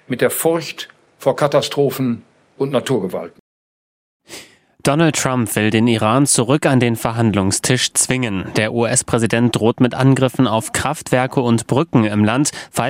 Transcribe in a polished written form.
mit der Furcht vor Katastrophen und Naturgewalten. Donald Trump will den Iran zurück an den Verhandlungstisch zwingen. Der US-Präsident droht mit Angriffen auf Kraftwerke und Brücken im Land, falls